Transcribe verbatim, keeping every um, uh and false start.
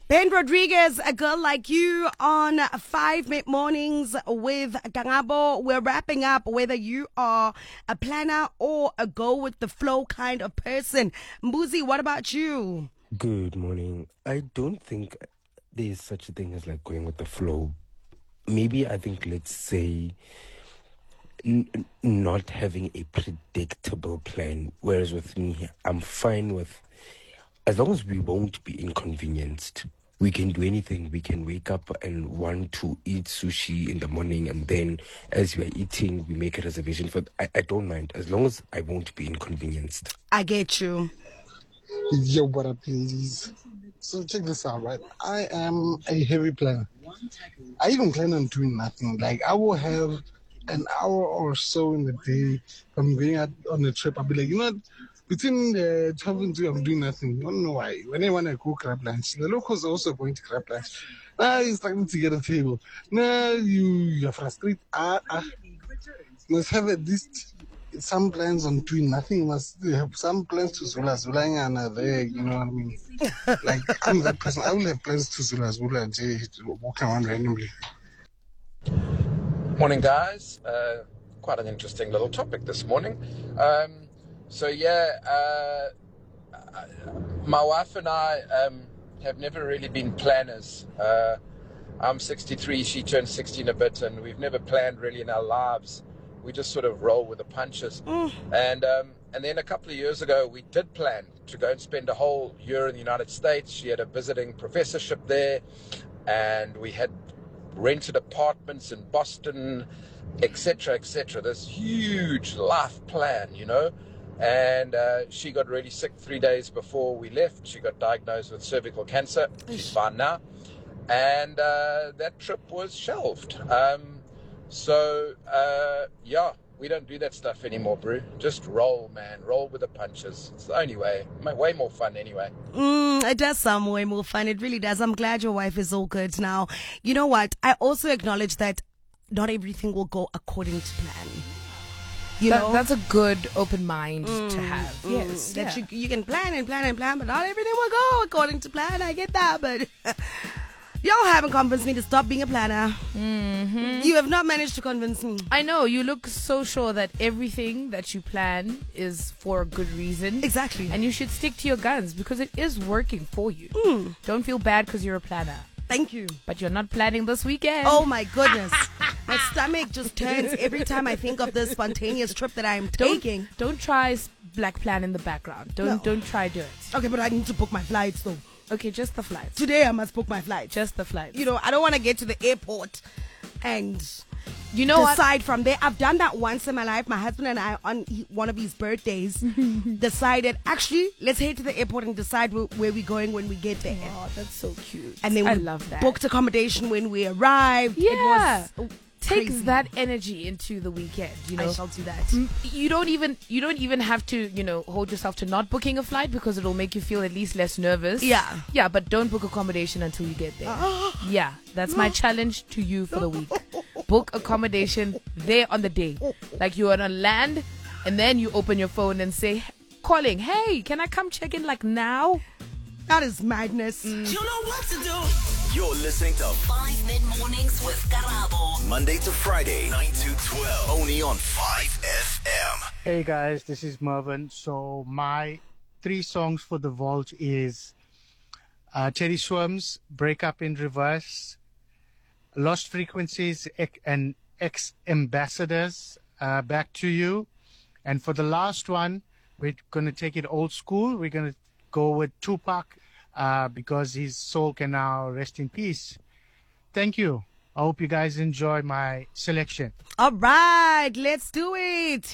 Ben Rodriguez, A Girl Like You on five Mid Mornings with Karabo. We're wrapping up whether you are a planner or a go with the flow kind of person. Mbuzi, what about you? Good morning. I don't think there's such a thing as like going with the flow. Maybe I think, let's say, n- not having a predictable plan. Whereas with me, I'm fine with, as long as we won't be inconvenienced. We can do anything. We can wake up and want to eat sushi in the morning, and then as we are eating, we make a reservation for. I, I don't mind as long as I won't be inconvenienced. I get you. Yo, what up, ladies? So check this out, right? I am a heavy planner. I even plan on doing nothing. Like, I will have an hour or so in the day. If I'm going out on a trip, I'll be like, you know what? Between uh, twelve and two, I'm doing nothing. I don't know why. When I want to go grab lunch, the locals are also going to grab lunch. Now you're starting to get a table. Now you, you're frustrated. Ah, ah. Must have at least some plans on doing nothing. Must have some plans to Zula Zula and there, you know what I mean? Like, I'm that person. I will have plans to Zula Zula and say, walk around randomly. Morning, guys. Uh, quite an interesting little topic this morning. Um, so, yeah, uh, my wife and I um, have never really been planners. Uh, I'm sixty-three, she turned sixty in a bit, and we've never planned really in our lives. We just sort of roll with the punches. Mm. And um, and then a couple of years ago, we did plan to go and spend a whole year in the United States. She had a visiting professorship there, and we had rented apartments in Boston, et cetera, et cetera. This huge life plan, you know. And uh, she got really sick three days before we left. She got diagnosed with cervical cancer. She's fine now. And uh, that trip was shelved. Um, so, uh, yeah, we don't do that stuff anymore, bro. Just roll, man. Roll with the punches. It's the only way. Way more fun anyway. Mm, it does sound way more fun. It really does. I'm glad your wife is all good now. You know what? I also acknowledge that not everything will go according to plan. You that, know? That's a good open mind mm, to have. Mm, yes. That yeah. you, you can plan and plan and plan, but not everything will go according to plan. I get that, but y'all haven't convinced me to stop being a planner. Mm-hmm. You have not managed to convince me. I know. You look so sure that everything that you plan is for a good reason. Exactly. And you should stick to your guns because it is working for you. Mm. Don't feel bad because you're a planner. Thank you. But you're not planning this weekend. Oh my goodness. My stomach just turns every time I think of this spontaneous trip that I am taking. Don't, don't try black plan in the background. Don't no. don't try do it. Okay, but I need to book my flights though. Okay, just the flights. Today I must book my flight. Just the flights. You know, I don't want to get to the airport and you know decide what? from there. I've done that once in my life. My husband and I, on one of his birthdays, decided, actually, let's head to the airport and decide where we're going when we get there. Oh, that's so cute. And then I we love that. booked accommodation when we arrived. Yeah. It was takes crazy. that energy into the weekend, you know. I shall do that. You don't even you don't even have to, you know, hold yourself to not booking a flight because it'll make you feel at least less nervous. Yeah. Yeah, but don't book accommodation until you get there. Yeah, that's my challenge to you for the week. Book accommodation there on the day. Like you're on land and then you open your phone and say, calling, hey, can I come check in like now? That is madness. Mm. You know what to do. You're listening to five Mid Mornings with Karabo. Monday to Friday, nine to twelve. Only on five F M. Hey guys, this is Mervin. So my three songs for the vault is uh, Teddy Swims, Break Up in Reverse, Lost Frequencies and Ex-Ambassadors, uh, Back to You. And for the last one, we're going to take it old school. We're going to go with Tupac. Uh, because his soul can now rest in peace. Thank you. I hope you guys enjoy my selection. All right, let's do it.